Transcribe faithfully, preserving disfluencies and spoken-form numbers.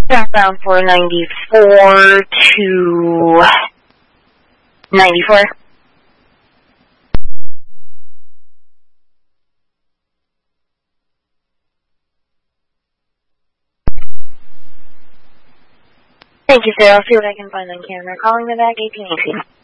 Southbound four ninety-four to ninety-four. Thank you, sir. I'll see what I can find on camera. Calling the back, eighteen eighteen.